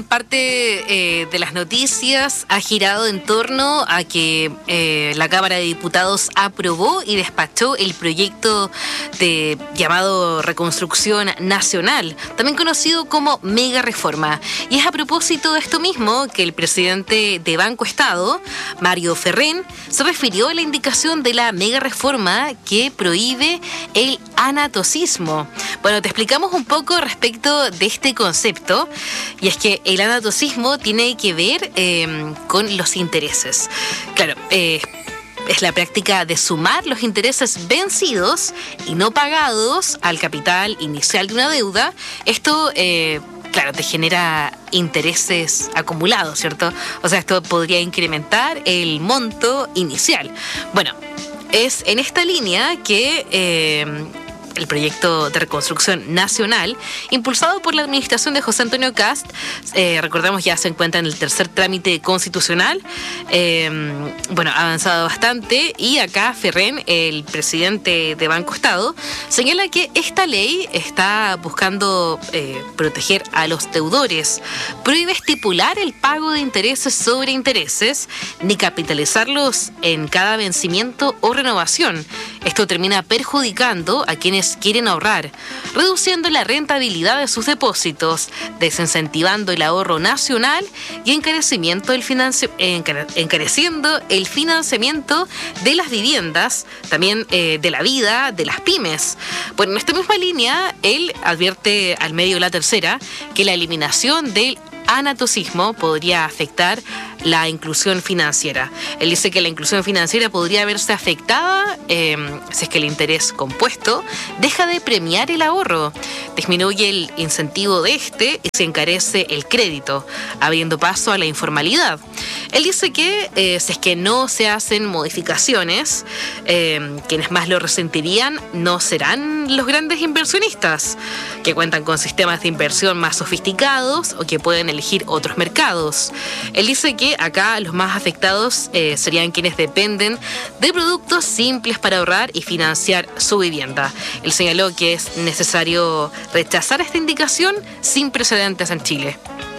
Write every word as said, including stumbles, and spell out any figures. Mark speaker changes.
Speaker 1: Parte eh, de las noticias ha girado en torno a que eh, la Cámara de Diputados aprobó y despachó el proyecto de llamado Reconstrucción Nacional, también conocido como Mega Reforma. Y es a propósito de esto mismo que el presidente de Banco Estado, Mario Ferrén, se refirió a la indicación de la Mega Reforma que prohíbe el anatocismo. Bueno, te explicamos un poco respecto de este concepto, y es que el anatocismo tiene que ver eh, con los intereses. Claro, eh, es la práctica de sumar los intereses vencidos y no pagados al capital inicial de una deuda. Esto, eh, claro, te genera intereses acumulados, ¿cierto? O sea, esto podría incrementar el monto inicial. Bueno, es en esta línea que Eh, el proyecto de reconstrucción nacional, impulsado por la administración de José Antonio Kast, eh, recordemos ya se encuentra en el tercer trámite constitucional, eh, bueno, ha avanzado bastante, y acá Ferrén, el presidente de Banco Estado, señala que esta ley está buscando eh, proteger a los deudores, prohíbe estipular el pago de intereses sobre intereses, ni capitalizarlos en cada vencimiento o renovación. Esto termina perjudicando a quienes quieren ahorrar, reduciendo la rentabilidad de sus depósitos, desincentivando el ahorro nacional y encarecimiento del financi- encare- encareciendo el financiamiento de las viviendas, también eh, de la vida de las pymes. Bueno, en esta misma línea, él advierte al medio La Tercera que la eliminación del anatocismo podría afectar la inclusión financiera. Él dice que la inclusión financiera podría verse afectada eh, si es que el interés compuesto deja de premiar el ahorro, disminuye el incentivo de este y se encarece el crédito, abriendo paso a la informalidad. Él dice que eh, si es que no se hacen modificaciones, eh, quienes más lo resentirían no serán los grandes inversionistas, que cuentan con sistemas de inversión más sofisticados o que pueden elegir otros mercados. Él dice que acá los más afectados eh, serían quienes dependen de productos simples para ahorrar y financiar su vivienda. Él señaló que es necesario rechazar esta indicación sin precedentes en Chile.